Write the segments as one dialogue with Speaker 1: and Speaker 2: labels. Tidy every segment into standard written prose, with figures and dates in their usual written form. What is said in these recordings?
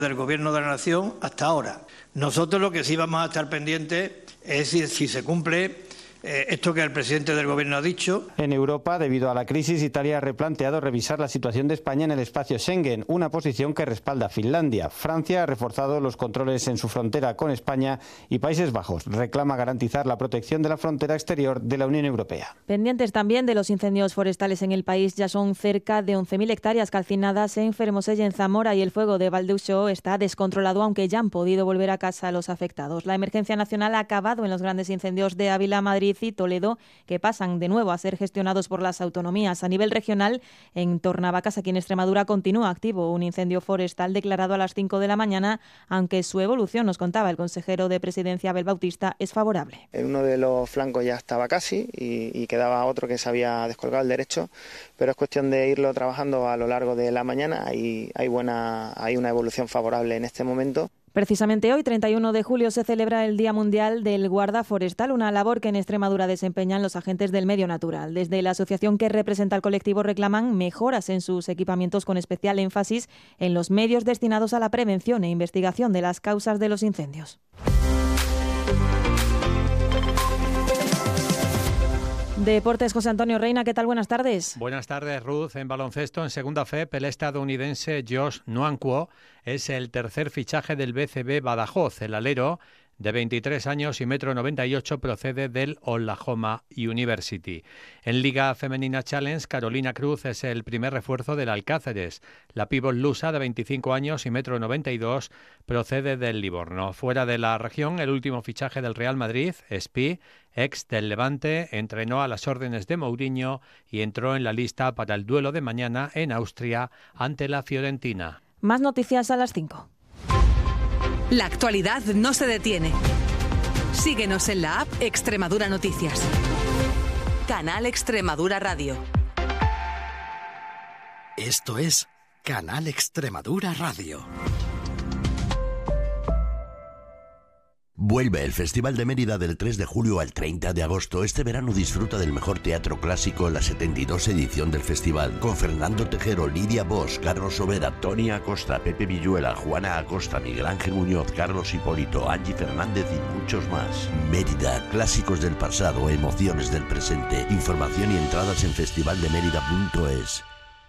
Speaker 1: del Gobierno de la Nación hasta ahora. Nosotros lo que sí vamos a estar pendientes es si se cumple esto que el presidente del Gobierno ha dicho.
Speaker 2: En Europa, debido a la crisis, Italia ha replanteado revisar la situación de España en el espacio Schengen, una posición que respalda Finlandia. Francia ha reforzado los controles en su frontera con España y Países Bajos reclama garantizar la protección de la frontera exterior de la Unión Europea.
Speaker 3: Pendientes también de los incendios forestales en el país, ya son cerca de 11.000 hectáreas calcinadas en Fermoselle y en Zamora, y el fuego de Valdeuxo está descontrolado, aunque ya han podido volver a casa los afectados. La emergencia nacional ha acabado en los grandes incendios de Ávila, Madrid y Toledo, que pasan de nuevo a ser gestionados por las autonomías. A nivel regional, en Tornavacas, aquí en Extremadura, continúa activo un incendio forestal declarado a las 5 de la mañana, aunque su evolución, nos contaba el consejero de Presidencia, Abel Bautista, es favorable.
Speaker 4: En uno de los flancos ya estaba casi y quedaba otro que se había descolgado el derecho, pero es cuestión de irlo trabajando a lo largo de la mañana y hay una evolución favorable en este momento.
Speaker 3: Precisamente hoy, 31 de julio, se celebra el Día Mundial del Guarda Forestal, una labor que en Extremadura desempeñan los agentes del medio natural. Desde la asociación que representa al colectivo reclaman mejoras en sus equipamientos, con especial énfasis en los medios destinados a la prevención e investigación de las causas de los incendios. Deportes, José Antonio Reina, ¿qué tal? Buenas tardes.
Speaker 5: Buenas tardes, Ruth. En baloncesto, en segunda FEP, el estadounidense Josh Nwankwo es el tercer fichaje del BCB Badajoz. El alero, de 23 años y 1,98 m, procede del Oklahoma University. En Liga Femenina Challenge, Carolina Cruz es el primer refuerzo del Alcáceres. La pívot lusa, de 25 años y 1,92 m, procede del Livorno. Fuera de la región, el último fichaje del Real Madrid, Espi, ex del Levante, entrenó a las órdenes de Mourinho y entró en la lista para el duelo de mañana en Austria ante la Fiorentina.
Speaker 3: Más noticias a las 5.
Speaker 6: La actualidad no se detiene. Síguenos en la app Extremadura Noticias. Canal Extremadura Radio.
Speaker 7: Esto es Canal Extremadura Radio. Vuelve el Festival de Mérida del 3 de julio al 30 de agosto. Este verano disfruta del mejor teatro clásico en la 72 edición del festival, con Fernando Tejero, Lidia Bosch, Carlos Sobera, Tony Acosta, Pepe Villuela, Juana Acosta, Miguel Ángel Muñoz, Carlos Hipólito, Angie Fernández y muchos más. Mérida, clásicos del pasado, emociones del presente. Información y entradas en festivaldemerida.es.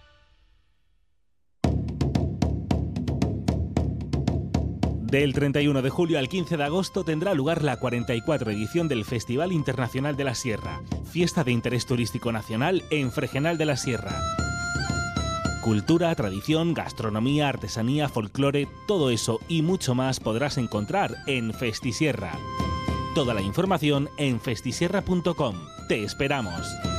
Speaker 8: Del 31 de julio al 15 de agosto tendrá lugar la 44 edición del Festival Internacional de la Sierra, fiesta de interés turístico nacional en Fregenal de la Sierra. Cultura, tradición, gastronomía, artesanía, folclore, todo eso y mucho más podrás encontrar en Festisierra. Toda la información en festisierra.com. Te esperamos.